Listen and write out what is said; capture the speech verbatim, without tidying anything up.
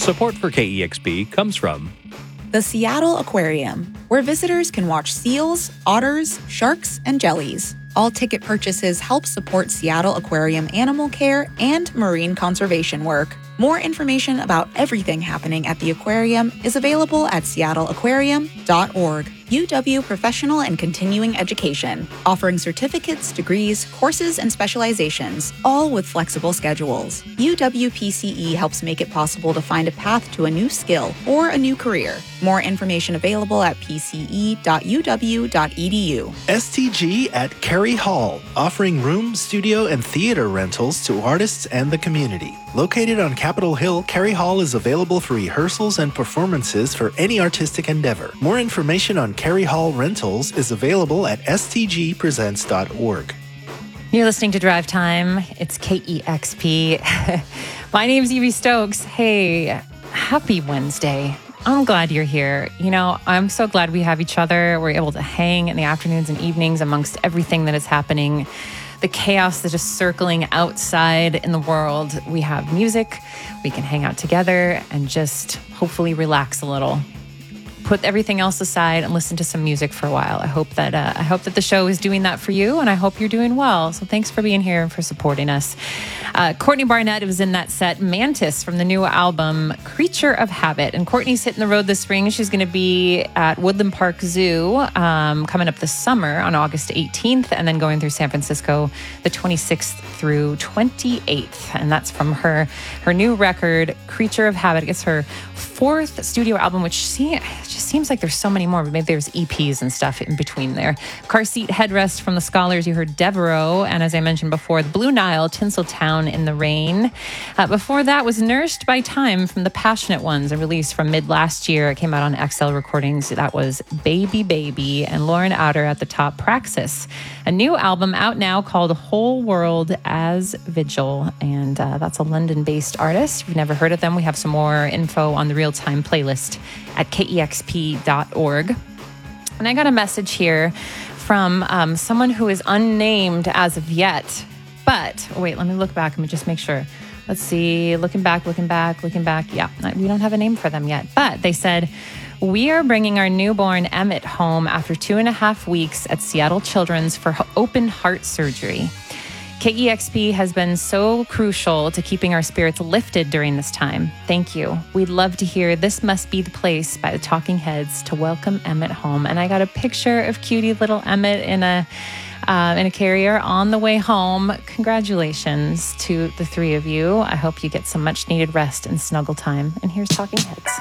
Support for K E X P comes from the Seattle Aquarium, where visitors can watch seals, otters, sharks, and jellies. All ticket purchases help support Seattle Aquarium animal care and marine conservation work. More information about everything happening at the aquarium is available at seattle aquarium dot org. U W Professional and Continuing Education, offering certificates, degrees, courses, and specializations, all with flexible schedules. U W P C E helps make it possible to find a path to a new skill or a new career. More information available at p c e dot u w dot e d u. S T G at Carey Hall, offering room, studio, and theater rentals to artists and the community. Located on Capitol Hill, Carey Hall is available for rehearsals and performances for any artistic endeavor. More information on Carey Hall rentals is available at s t g presents dot org. You're listening to Drive Time. It's K E X P. My name's Evie Stokes. Hey, happy Wednesday. I'm glad you're here. You know, I'm so glad we have each other. We're able to hang in the afternoons and evenings amongst everything that is happening. The chaos that is circling outside in the world. We have music. We can hang out together and just hopefully relax a little. Put everything else aside and listen to some music for a while. I hope that uh, I hope that the show is doing that for you, and I hope you're doing well. So thanks for being here and for supporting us. Uh, Courtney Barnett was in that set, Mantis, from the new album Creature of Habit. And Courtney's hitting the road this spring. She's going to be at Woodland Park Zoo um, coming up this summer on August eighteenth, and then going through San Francisco the twenty-sixth through twenty-eighth. And that's from her her new record, Creature of Habit. It's her fourth studio album, which see, just seems like there's so many more, but maybe there's E Ps and stuff in between there. Car Seat Headrest from the Scholars. You heard Devereaux, and as I mentioned before, the Blue Nile, Tinseltown in the Rain. Uh, before that was Nourished by Time from the Passionate Ones, a release from mid last year. It came out on X L Recordings. That was Baby Baby, and Lauren Outer at the top, Praxis. A new album out now called Whole World as Vigil, and uh, that's a London-based artist. If you've never heard of them, we have some more info on the real-time playlist at k e x p dot org. And I got a message here from um, someone who is unnamed as of yet. But, oh wait, let me look back. Let me just make sure. Let's see. Looking back, looking back, looking back. Yeah, we don't have a name for them yet. But they said, we are bringing our newborn Emmett home after two and a half weeks at Seattle Children's for open heart surgery. K E X P has been so crucial to keeping our spirits lifted during this time. Thank you. We'd love to hear This Must Be the Place by the Talking Heads to welcome Emmett home. And I got a picture of cutie little Emmett in a uh, in a carrier on the way home. Congratulations to the three of you. I hope you get some much needed rest and snuggle time. And here's Talking Heads.